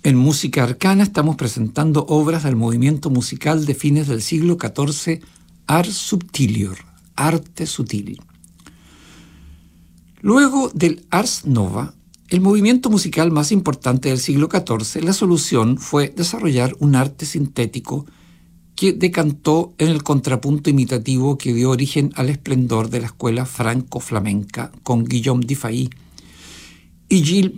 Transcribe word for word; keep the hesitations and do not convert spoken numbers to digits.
En Música Arcana estamos presentando obras del movimiento musical de fines del siglo catorce, Ars Subtilior, arte sutil. Luego del Ars Nova, el movimiento musical más importante del siglo catorce, la solución fue desarrollar un arte sintético que decantó en el contrapunto imitativo que dio origen al esplendor de la escuela franco-flamenca con Guillaume Dufay y Gilles